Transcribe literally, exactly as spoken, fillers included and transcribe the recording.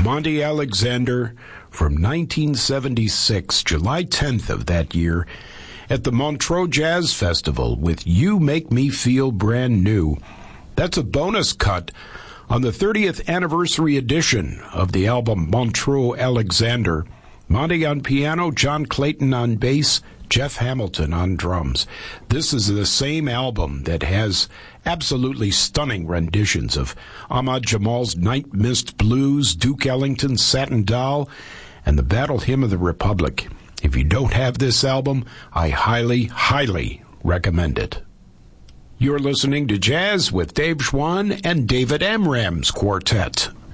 Monty Alexander from nineteen seventy-six, July tenth of that year, at the Montreux Jazz Festival with You Make Me Feel Brand New. That's a bonus cut on the thirtieth anniversary edition of the album Montreux Alexander. Monty on piano, John Clayton on bass, Jeff Hamilton on drums. This is the same album that has absolutely stunning renditions of Ahmad Jamal's Night Mist Blues, Duke Ellington's Satin Doll, and the Battle Hymn of the Republic. If you don't have this album, I highly, highly recommend it. You're listening to Jazz with Dave Schwann and David Amram's Quartet.